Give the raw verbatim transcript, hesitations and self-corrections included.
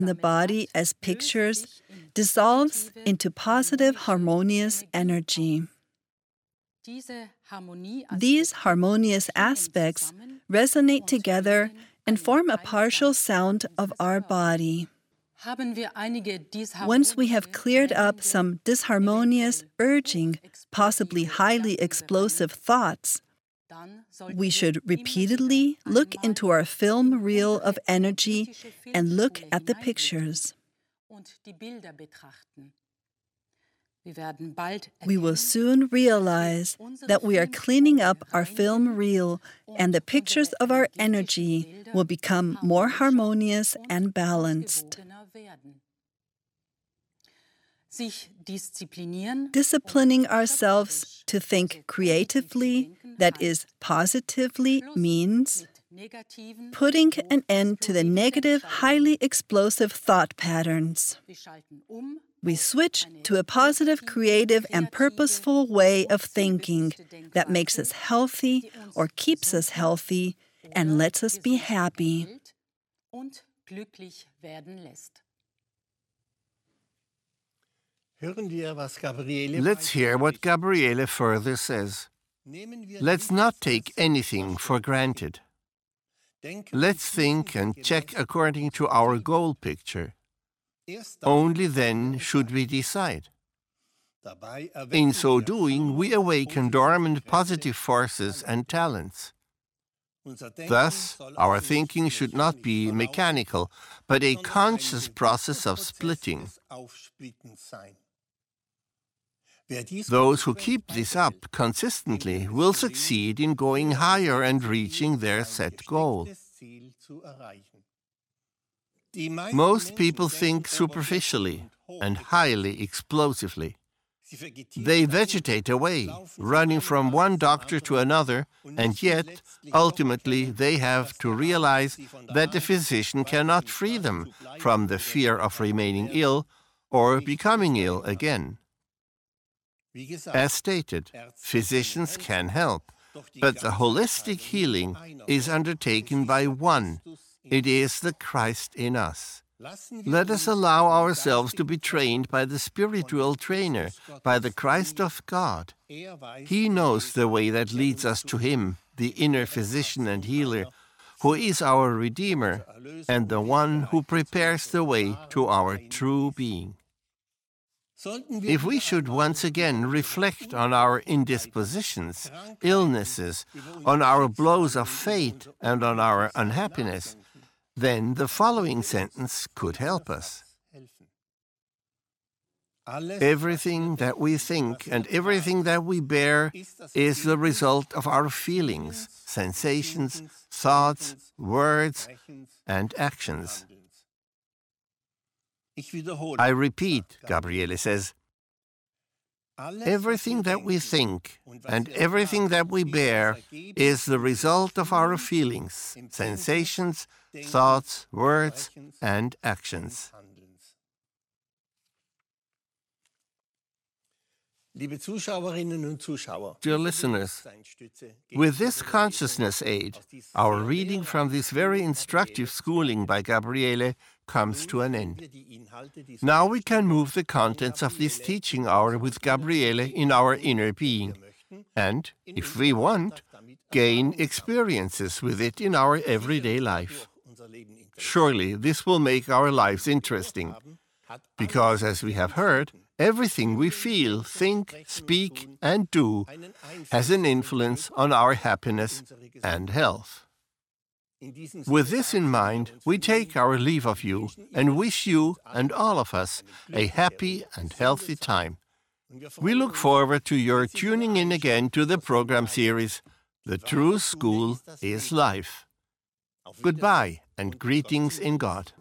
the body as pictures dissolves into positive, harmonious energy. These harmonious aspects resonate together and form a partial sound of our body. Once we have cleared up some disharmonious, urging, possibly highly explosive thoughts, we should repeatedly look into our film reel of energy and look at the pictures. We will soon realize that we are cleaning up our film reel and the pictures of our energy will become more harmonious and balanced. Disciplining ourselves to think creatively, that is, positively, means putting an end to the negative, highly explosive thought patterns. We switch to a positive, creative, and purposeful way of thinking that makes us healthy or keeps us healthy and lets us be happy. Let's hear what Gabriele further says. Let's not take anything for granted. Let's think and check according to our goal picture. Only then should we decide. In so doing, we awaken dormant positive forces and talents. Thus, our thinking should not be mechanical, but a conscious process of splitting. Those who keep this up consistently will succeed in going higher and reaching their set goal. Most people think superficially and highly explosively. They vegetate away, running from one doctor to another, and yet, ultimately, they have to realize that the physician cannot free them from the fear of remaining ill or becoming ill again. As stated, physicians can help, but the holistic healing is undertaken by one. It is the Christ in us. Let us allow ourselves to be trained by the spiritual trainer, by the Christ of God. He knows the way that leads us to Him, the inner physician and healer, who is our Redeemer and the one who prepares the way to our true being. If we should once again reflect on our indispositions, illnesses, on our blows of fate, and on our unhappiness, then the following sentence could help us. Everything that we think and everything that we bear is the result of our feelings, sensations, thoughts, words, and actions. I repeat, Gabriele says, everything that we think and everything that we bear is the result of our feelings, sensations, thoughts, words, and actions. Dear listeners, with this consciousness aid, our reading from this very instructive schooling by Gabriele comes to an end. Now we can move the contents of this teaching hour with Gabriele in our inner being, and, if we want, gain experiences with it in our everyday life. Surely this will make our lives interesting, because, as we have heard, everything we feel, think, speak, and do has an influence on our happiness and health. With this in mind, we take our leave of you and wish you and all of us a happy and healthy time. We look forward to your tuning in again to the program series, The True School is Life. Goodbye and greetings in God.